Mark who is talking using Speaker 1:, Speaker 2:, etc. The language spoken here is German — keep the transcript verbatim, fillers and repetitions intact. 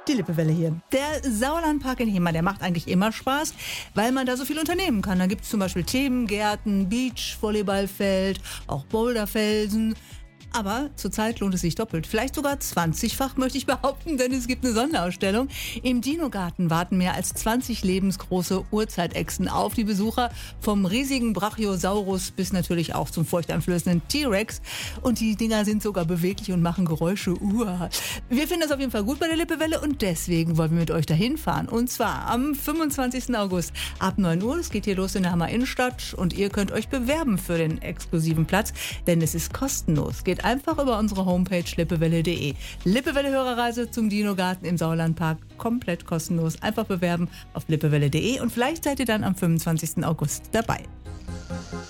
Speaker 1: Die Lippewelle hier. Der Sauerlandpark in Hemer, der macht eigentlich immer Spaß, weil man da so viel unternehmen kann. Da gibt es zum Beispiel Themengärten, Beach, Volleyballfeld, auch Boulderfelsen. Aber zurzeit lohnt es sich doppelt, vielleicht sogar zwanzigfach, möchte ich behaupten, denn es gibt eine Sonderausstellung. Im Dinogarten warten mehr als zwanzig lebensgroße Urzeitechsen auf die Besucher, vom riesigen Brachiosaurus bis natürlich auch zum furchteinflößenden T-Rex. Und die Dinger sind sogar beweglich und machen Geräusche. Uah. Wir finden das auf jeden Fall gut bei der Lippewelle und deswegen wollen wir mit euch dahin fahren. Und zwar am fünfundzwanzigsten August ab neun Uhr. Es geht hier los in der Hammer Innenstadt und ihr könnt euch bewerben für den exklusiven Platz, denn es ist kostenlos. Geht einfach über unsere Homepage lippewelle punkt de. Lippewelle-Hörerreise zum Dinogarten im Sauerlandpark, komplett kostenlos. Einfach bewerben auf lippewelle punkt de und vielleicht seid ihr dann am fünfundzwanzigsten August dabei.